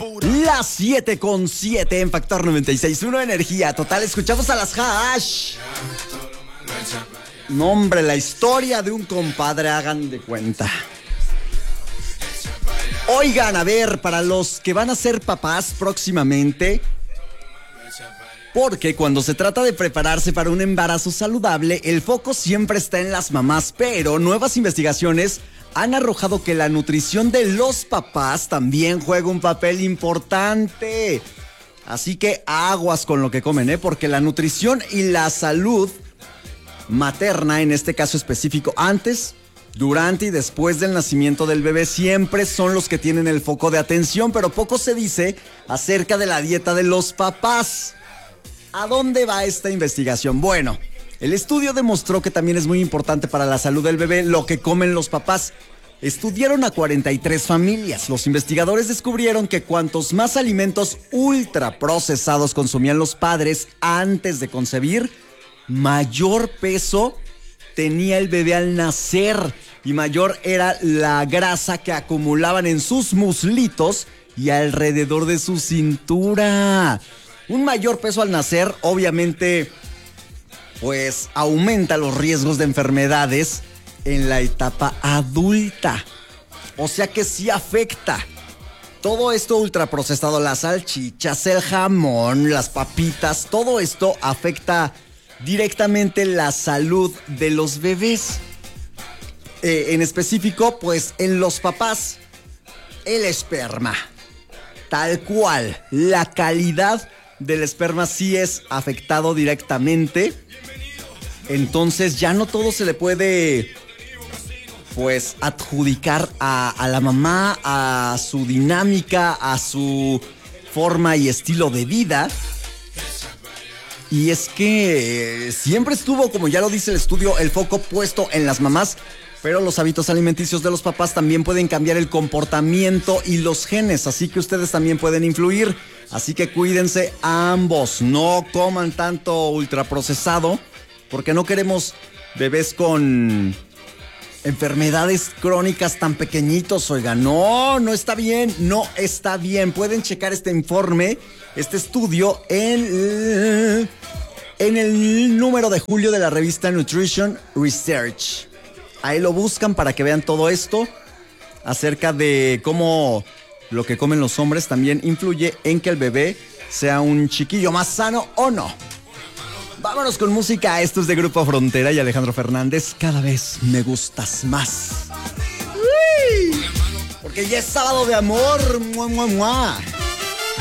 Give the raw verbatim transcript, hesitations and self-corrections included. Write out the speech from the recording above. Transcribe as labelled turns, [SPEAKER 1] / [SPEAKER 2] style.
[SPEAKER 1] Las siete con siete en Factor noventa y seis punto uno Energía Total. Escuchamos a las Hash. No, hombre, la historia de un compadre, hagan de cuenta. Oigan, a ver, para los que van a ser papás próximamente, porque cuando se trata de prepararse para un embarazo saludable, el foco siempre está en las mamás, pero nuevas investigaciones han arrojado que la nutrición de los papás también juega un papel importante. Así que aguas con lo que comen, ¿eh? Porque la nutrición y la salud materna, en este caso específico, antes, durante y después del nacimiento del bebé, siempre son los que tienen el foco de atención, pero poco se dice acerca de la dieta de los papás. ¿A dónde va esta investigación? Bueno, el estudio demostró que también es muy importante para la salud del bebé lo que comen los papás. Estudiaron a cuarenta y tres familias. Los investigadores descubrieron que cuantos más alimentos ultraprocesados consumían los padres antes de concebir, mayor peso tenía el bebé al nacer y mayor era la grasa que acumulaban en sus muslitos y alrededor de su cintura. Un mayor peso al nacer, obviamente, pues aumenta los riesgos de enfermedades en la etapa adulta. O sea que sí afecta. Todo esto ultraprocesado, las salchichas, el jamón, las papitas, todo esto afecta directamente la salud de los bebés. Eh, en específico, pues en los papás, el esperma. Tal cual, la calidad del esperma sí es afectado directamente. Entonces ya no todo se le puede, pues, adjudicar a, a la mamá, a su dinámica, a su forma y estilo de vida. Y es que siempre estuvo, como ya lo dice el estudio, el foco puesto en las mamás, pero los hábitos alimenticios de los papás también pueden cambiar el comportamiento y los genes, así que ustedes también pueden influir. Así que cuídense ambos, no coman tanto ultraprocesado, porque no queremos bebés con enfermedades crónicas tan pequeñitos, oigan. No, no está bien, no está bien. Pueden checar este informe, este estudio en, en el número de julio de la revista Nutrition Research. Ahí lo buscan para que vean todo esto acerca de cómo lo que comen los hombres también influye en que el bebé sea un chiquillo más sano o no. Vámonos con música. Esto es de Grupo Frontera y Alejandro Fernández. Cada vez me gustas más. Uy, porque ya es sábado de amor. Mua, mua, mua.